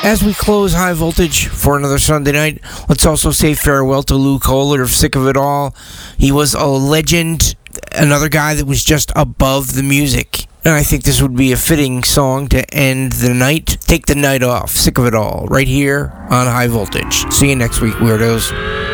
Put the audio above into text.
As we close High Voltage for another Sunday night, let's also say farewell to Lou Kohler of Sick of It All. He was a legend, another guy that was just above the music. And I think this would be a fitting song to end the night. Take the night off, Sick of It All, right here on High Voltage. See you next week, weirdos.